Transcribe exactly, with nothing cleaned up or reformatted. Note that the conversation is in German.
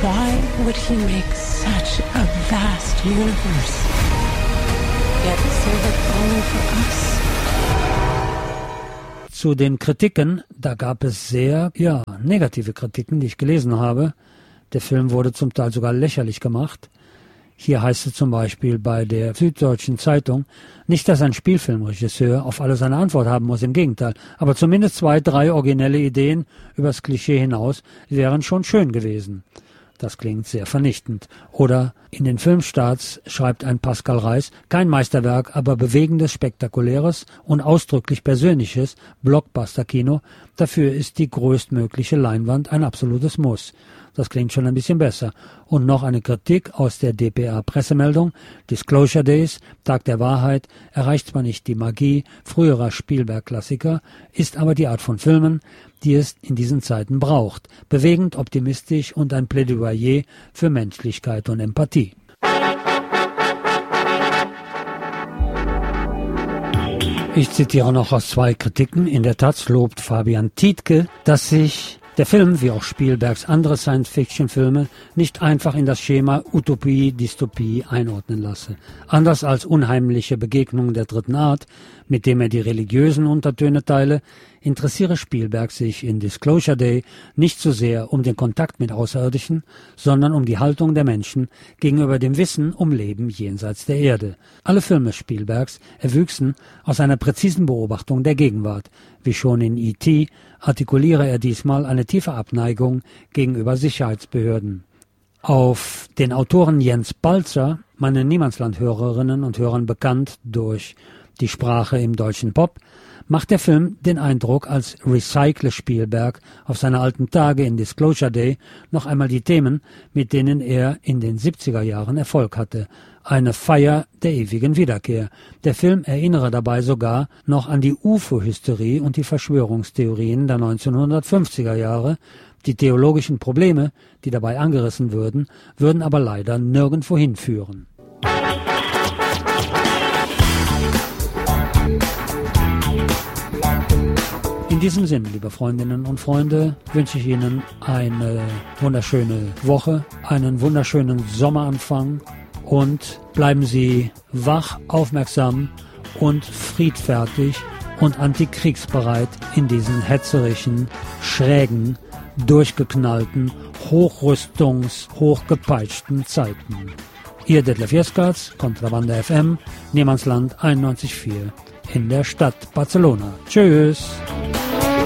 Why would he make such a vast universe, yet save it only for us? Zu den Kritiken, da gab es sehr, ja, negative Kritiken, die ich gelesen habe. Der Film wurde zum Teil sogar lächerlich gemacht. Hier heißt es zum Beispiel bei der Süddeutschen Zeitung, nicht, dass ein Spielfilmregisseur auf alles eine Antwort haben muss, im Gegenteil, aber zumindest zwei, drei originelle Ideen übers Klischee hinaus wären schon schön gewesen. Das klingt sehr vernichtend. Oder in den Filmstarts schreibt ein Pascal Reis, kein Meisterwerk, aber bewegendes, spektakuläres und ausdrücklich persönliches Blockbuster-Kino. Dafür ist die größtmögliche Leinwand ein absolutes Muss. Das klingt schon ein bisschen besser. Und noch eine Kritik aus der D P A-Pressemeldung. Disclosure Days, Tag der Wahrheit, erreicht zwar nicht die Magie früherer Spielberg-Klassiker, ist aber die Art von Filmen, die es in diesen Zeiten braucht. Bewegend, optimistisch und ein Plädoyer für Menschlichkeit und Empathie. Ich zitiere noch aus zwei Kritiken. In der Taz lobt Fabian Tietke, dass sich der Film, wie auch Spielbergs andere Science-Fiction-Filme, nicht einfach in das Schema Utopie, Dystopie einordnen lasse. Anders als Unheimliche Begegnungen der dritten Art, mit dem er die religiösen Untertöne teile, interessiere Spielberg sich in Disclosure Day nicht so sehr um den Kontakt mit Außerirdischen, sondern um die Haltung der Menschen gegenüber dem Wissen um Leben jenseits der Erde. Alle Filme Spielbergs erwüchsen aus einer präzisen Beobachtung der Gegenwart. Wie schon in E T artikuliere er diesmal eine tiefe Abneigung gegenüber Sicherheitsbehörden. Auf den Autoren Jens Balzer, meinen Niemandsland-Hörerinnen und Hörern bekannt durch die Sprache im deutschen Pop, macht der Film den Eindruck, als recycle Spielberg auf seine alten Tage in Disclosure Day noch einmal die Themen, mit denen er in den siebziger Jahren Erfolg hatte. Eine Feier der ewigen Wiederkehr. Der Film erinnere dabei sogar noch an die U F O-Hysterie und die Verschwörungstheorien der neunzehnhundertfünfziger Jahre. Die theologischen Probleme, die dabei angerissen würden, würden aber leider nirgendwo hinführen. In diesem Sinne, liebe Freundinnen und Freunde, wünsche ich Ihnen eine wunderschöne Woche, einen wunderschönen Sommeranfang und bleiben Sie wach, aufmerksam und friedfertig und antikriegsbereit in diesen hetzerischen, schrägen, durchgeknallten, Hochrüstungs-, hochgepeitschten Zeiten. Ihr Detlef Jeskatz, Kontrabande F M, Niemandsland einundneunzig Komma vier in der Stadt Barcelona. Tschüss!